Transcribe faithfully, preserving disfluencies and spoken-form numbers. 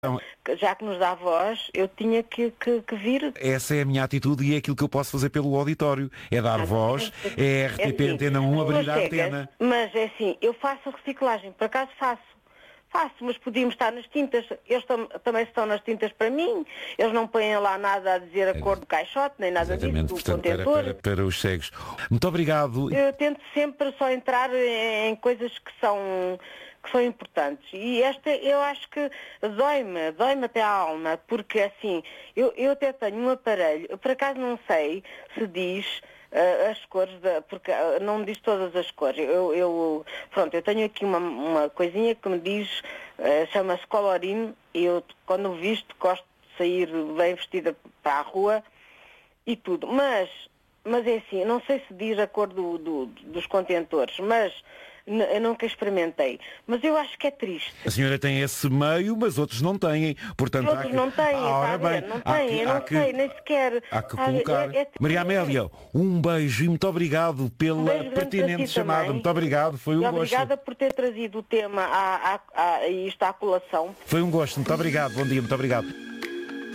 Já que nos dá voz, eu tinha que, que, que vir. Essa é a minha atitude e é aquilo que eu posso fazer pelo auditório. É dar voz, é a R T P É assim, Antena um abrir a cegas, antena. Mas é assim, eu faço reciclagem, por acaso faço. Faço, mas podíamos estar nas tintas. Eles tam, também estão nas tintas para mim. Eles não põem lá nada a dizer a cor do caixote, nem nada Exatamente, disso, do portanto, para, contentor. para, para os cegos. Muito obrigado. Eu tento sempre só entrar em, em coisas que são, que são importantes. E esta, eu acho que dói-me, dói-me até a alma, porque assim, eu, eu até tenho um aparelho, eu por acaso não sei se diz uh, as cores, da, porque uh, não me diz todas as cores. Eu, eu, pronto, eu tenho aqui uma, uma coisinha que me diz, uh, chama-se colorine, e eu quando visto gosto de sair bem vestida para a rua e tudo. Mas, mas é assim, não sei se diz a cor do, do, dos contentores, mas eu nunca experimentei. Mas eu acho que é triste. A senhora tem esse meio, mas outros não têm. Portanto, Outros há que... não têm, ah, ora está a ver? bem, Não há têm, que, eu há não que, sei, nem sequer. Há que Ah, colocar. é- é- Maria Amélia, um beijo e muito obrigado pela Um beijo grande pertinente para si chamada. também. Muito obrigado, foi um E gosto. obrigada por ter trazido o tema à, à, à, isto à colação. Foi um gosto, muito obrigado. Bom dia, muito obrigado.